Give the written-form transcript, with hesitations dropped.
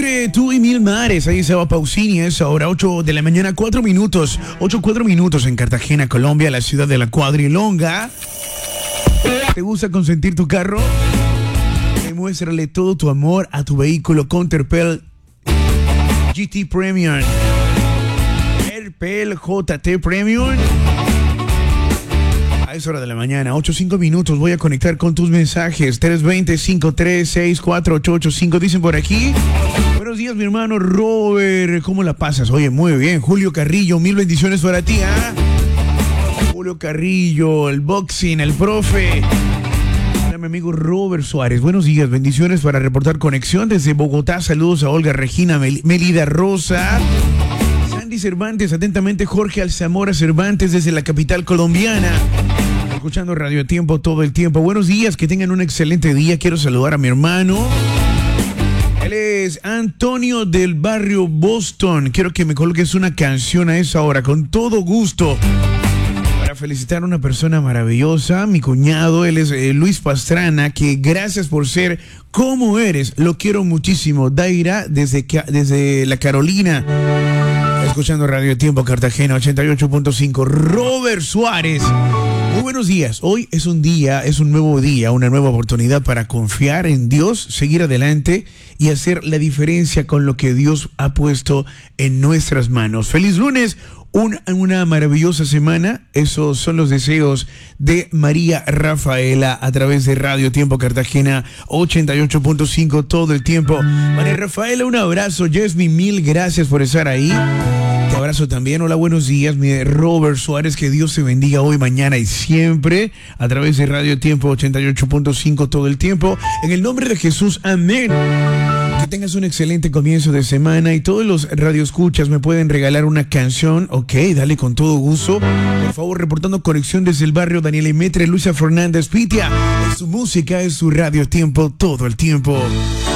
entre tú y mil mares. Ahí se va Pausini, es ahora 8 de la mañana, 4 minutos. 4 minutos en Cartagena, Colombia, la ciudad de la Cuadrilonga. ¿Te gusta consentir tu carro? Demuéstrale todo tu amor a tu vehículo con Terpel GT Premium. Terpel JT Premium. A esa hora de la mañana, 8-5 minutos, voy a conectar con tus mensajes. 320-536-4885. Dicen por aquí. Buenos días, mi hermano Robert. ¿Cómo la pasas? Oye, muy bien. Julio Carrillo, mil bendiciones para ti, ¿ah? Julio Carrillo, el boxing, el profe. Hola, mi amigo Robert Suárez. Buenos días, bendiciones para reportar conexión desde Bogotá. Saludos a Olga Regina, Melida Rosa. Sandy Cervantes, atentamente Jorge Alzamora Cervantes desde la capital colombiana. Escuchando Radio Tiempo todo el tiempo. Buenos días, que tengan un excelente día. Quiero saludar a mi hermano. Él es Antonio del barrio Boston. Quiero que me coloques una canción a esa hora, con todo gusto. Para felicitar a una persona maravillosa, mi cuñado, él es Luis Pastrana, que gracias por ser como eres. Lo quiero muchísimo. Daira, desde la Carolina. Escuchando Radio Tiempo Cartagena 88.5. Robert Suárez. Muy buenos días. Hoy es un nuevo día, una nueva oportunidad para confiar en Dios, seguir adelante y hacer la diferencia con lo que Dios ha puesto en nuestras manos. Feliz lunes, una maravillosa semana. Esos son los deseos de María Rafaela a través de Radio Tiempo Cartagena 88.5 todo el tiempo. María Rafaela, un abrazo. Jasmine, mil gracias por estar ahí. Te abrazo también. Hola, buenos días, mi Robert Suárez. Que Dios te bendiga hoy, mañana y siempre a través de Radio Tiempo 88.5 todo el tiempo. En el nombre de Jesús, amén. Que tengas un excelente comienzo de semana y todos los radioescuchas me pueden regalar una canción. Ok, dale con todo gusto. Por favor, reportando conexión desde el barrio Daniela Imetre, Luisa Fernández Pitia. Es su música, es su Radio Tiempo todo el tiempo.